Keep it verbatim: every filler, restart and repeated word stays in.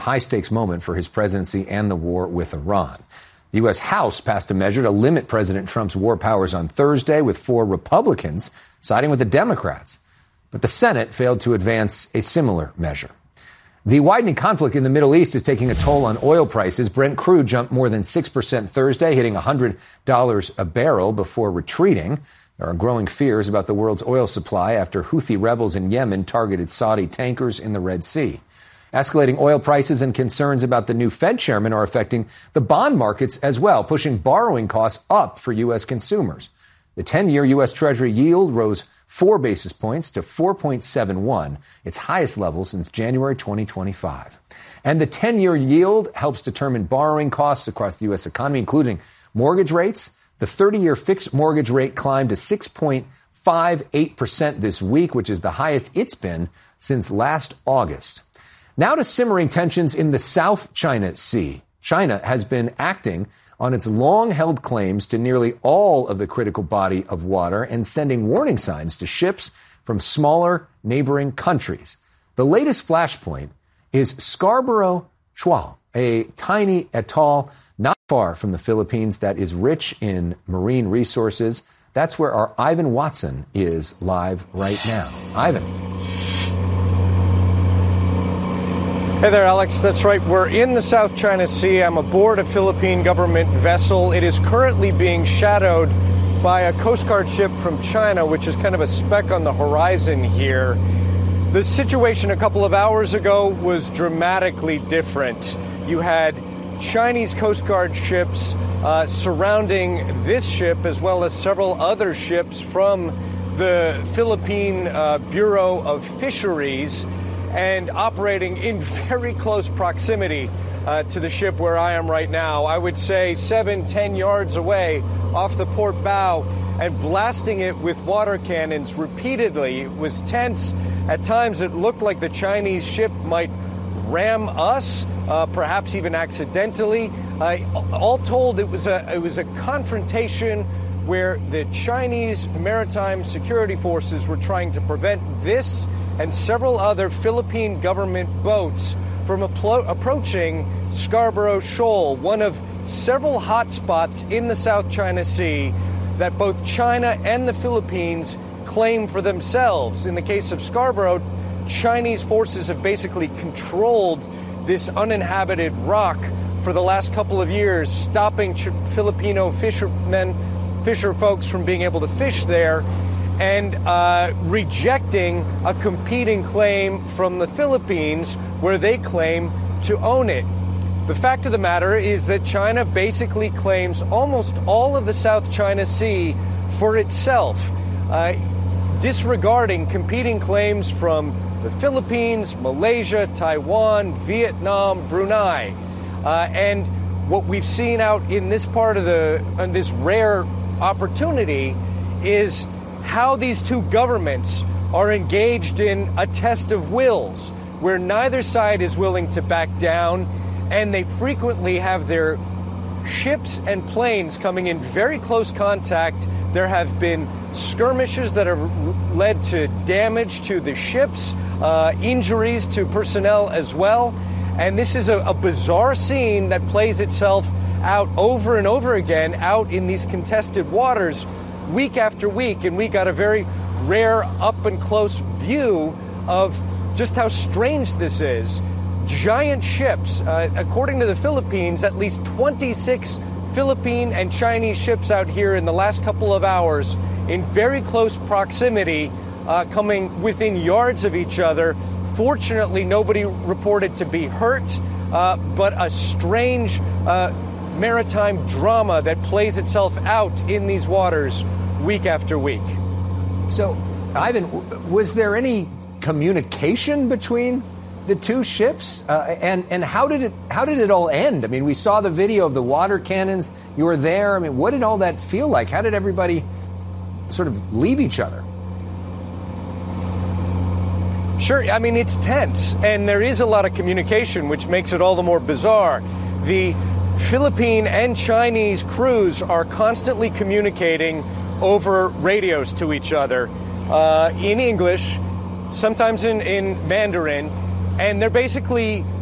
high-stakes moment for his presidency and the war with Iran. The U S. House passed a measure to limit President Trump's war powers on Thursday, with four Republicans siding with the Democrats. But the Senate failed to advance a similar measure. The widening conflict in the Middle East is taking a toll on oil prices. Brent crude jumped more than six percent Thursday, hitting one hundred dollars a barrel before retreating. There are growing fears about the world's oil supply after Houthi rebels in Yemen targeted Saudi tankers in the Red Sea. Escalating oil prices and concerns about the new Fed chairman are affecting the bond markets as well, pushing borrowing costs up for U S consumers. The ten-year U S. Treasury yield rose four basis points to four point seven one, its highest level since January twenty twenty-five. And the ten-year yield helps determine borrowing costs across the U S economy, including mortgage rates. The thirty-year fixed mortgage rate climbed to six point five eight percent this week, which is the highest it's been since last August. Now to simmering tensions in the South China Sea. China has been acting on its long-held claims to nearly all of the critical body of water and sending warning signs to ships from smaller neighboring countries. The latest flashpoint is Scarborough Shoal, a tiny atoll not far from the Philippines that is rich in marine resources. That's where our Ivan Watson is live right now. Ivan. Hey there, Alex. That's right. We're in the South China Sea. I'm aboard a Philippine government vessel. It is currently being shadowed by a Coast Guard ship from China, which is kind of a speck on the horizon here. The situation a couple of hours ago was dramatically different. You had Chinese Coast Guard ships uh, surrounding this ship, as well as several other ships from the Philippine uh, Bureau of Fisheries, and operating in very close proximity uh, to the ship where I am right now. I would say seven, ten yards away off the port bow, and blasting it with water cannons repeatedly. It was tense. At times it looked like the Chinese ship might ram us, uh, perhaps even accidentally. Uh, all told, it was a it was a confrontation where the Chinese maritime security forces were trying to prevent this and several other Philippine government boats from appro- approaching Scarborough Shoal, one of several hotspots in the South China Sea that both China and the Philippines claim for themselves. In the case of Scarborough, Chinese forces have basically controlled this uninhabited rock for the last couple of years, stopping Ch- Filipino fishermen, fisher folks from being able to fish there, and uh, rejecting a competing claim from the Philippines where they claim to own it. The fact of the matter is that China basically claims almost all of the South China Sea for itself, uh, disregarding competing claims from the Philippines, Malaysia, Taiwan, Vietnam, Brunei. Uh, and what we've seen out in this part of the, in this rare opportunity, is how these two governments are engaged in a test of wills, where neither side is willing to back down, and they frequently have their ships and planes coming in very close contact. There have been skirmishes that have led to damage to the ships, uh, injuries to personnel as well. And this is a, a bizarre scene that plays itself out over and over again out in these contested waters week after week, and we got a very rare up-and-close view of just how strange this is. Giant ships. Uh, according to the Philippines, at least twenty-six Philippine and Chinese ships out here in the last couple of hours in very close proximity, uh, coming within yards of each other. Fortunately, nobody reported to be hurt, uh, but a strange uh, maritime drama that plays itself out in these waters week after week. So, Ivan, was there any communication between the two ships? Uh, and and how did it how did it all end? I mean, we saw the video of the water cannons. You were there. I mean, what did all that feel like? How did everybody sort of leave each other? Sure. I mean, it's tense, and there is a lot of communication, which makes it all the more bizarre. The Philippine and Chinese crews are constantly communicating over radios to each other uh, in English, sometimes in, in Mandarin, and they're basically